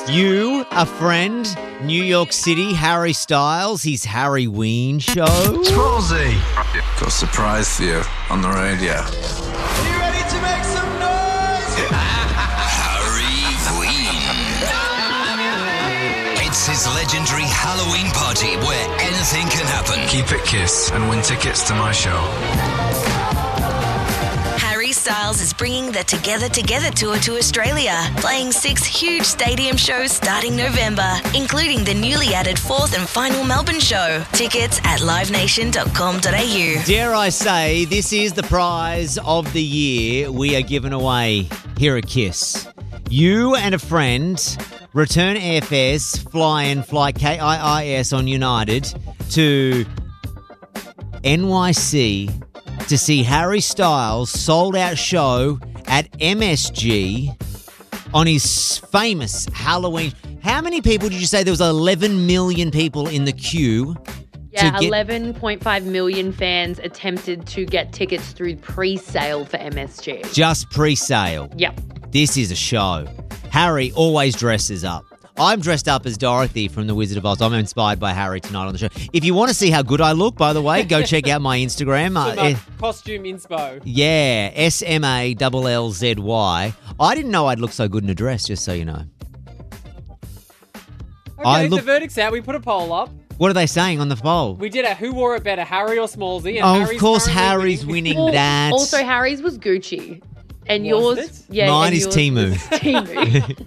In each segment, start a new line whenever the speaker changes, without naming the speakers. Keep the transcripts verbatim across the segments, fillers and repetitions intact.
You, a friend, New York City, Harry Styles, his Harry Ween show.
Smallsy, got a surprise for you on the radio.
You ready to make some noise?
Harry Ween. It's his legendary Halloween party where anything can happen.
Keep it Kiss and win tickets to my show.
Harry Styles is bringing the Together Together tour to Australia, playing six huge stadium shows starting November, including the newly added fourth and final Melbourne show. Tickets at live nation dot com dot a u.
Dare I say, this is the prize of the year we are giving away here at Kiss. You and a friend return airfares, fly in, fly K I I S on United to N Y C to see Harry Styles' sold-out show at M S G on his famous Halloween. How many people did you say? There was eleven million people in the queue.
Yeah,
to get-
eleven point five million fans attempted to get tickets through pre-sale for M S G.
Just pre-sale.
Yep.
This is a show. Harry always dresses up. I'm dressed up as Dorothy from The Wizard of Oz. I'm inspired by Harry tonight on the show. If you want to see how good I look, by the way, go check out my Instagram.
So
Uh,
my
eh,
costume inspo.
yeah, S M A L L Z Y. I didn't know I'd look so good in a dress, just so you know.
Okay,
I look-
the verdict's out. We put a poll up.
What are they saying on the poll?
We did a who wore it better, Harry or Smallsy? And
Oh,
Harry's
of course,
currently
Harry's
winning.
winning that.
Also, Harry's was Gucci. And
Was
yours...
it?
Yeah,
Mine
and
is
yours
Temu.
was Temu.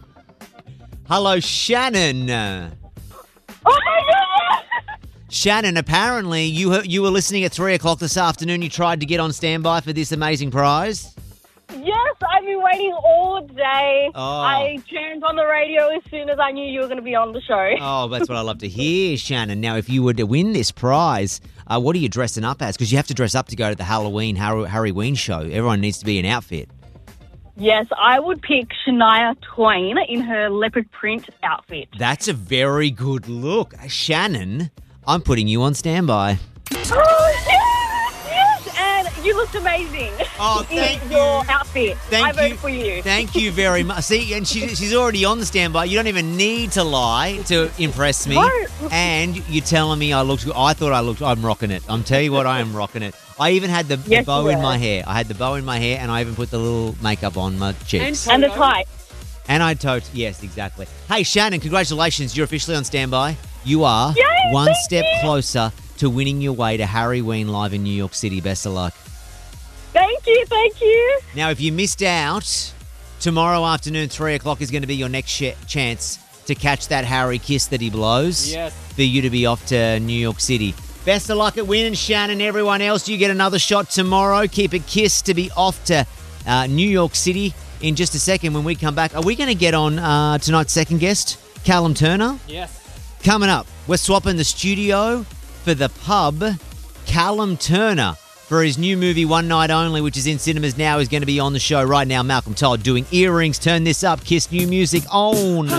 Hello, Shannon.
Oh my God!
Shannon, apparently you he- you were listening at three o'clock this afternoon. You tried to get on standby for this amazing prize.
Yes, I've been waiting all day.
Oh.
I turned on the radio as soon as I knew you were going to be on the show.
Oh, that's what I love to hear, Shannon. Now, if you were to win this prize, uh, what are you dressing up as? Because you have to dress up to go to the Halloween Harry, Harry Ween show. Everyone needs to be in outfit.
Yes, I would pick Shania Twain in her leopard print outfit.
That's a very good look. Shannon, I'm putting you on standby.
Oh, yes, yes! And you looked amazing
Oh,
in
thank
your
you.
outfit.
Thank
I voted
you.
for you.
Thank you very much. See, and she, she's already on the standby. You don't even need to lie to impress me.
No.
And you're telling me I looked good. I thought I looked, I'm rocking it. I'm telling you what, I am rocking it. I even had the, the
Yes,
bow
you
in
were.
my hair. I had the bow in my hair and I even put the little makeup on my cheeks.
And the
Toto.
tie.
And I told, yes, exactly. Hey, Shannon, congratulations. You're officially on standby. You are
Yay,
one
thank
step
you.
closer to winning your way to Harry Ween live in New York City. Best of luck.
Thank you, thank you.
Now, if you missed out, tomorrow afternoon, three o'clock is going to be your next sh- chance to catch that Harry kiss that he blows.
Yes.
For you to be off to New York City. Best of luck at winning, Shannon. Everyone else, you get another shot tomorrow. Keep it Kiss to be off to uh, New York City in just a second when we come back. Are we going to get on uh, tonight's second guest, Callum Turner?
Yes.
Coming up, we're swapping the studio for the pub. Callum Turner, for his new movie One Night Only, which is in cinemas now, is going to be on the show right now. Malcolm Todd doing Earrings. Turn this up. Kiss new music on.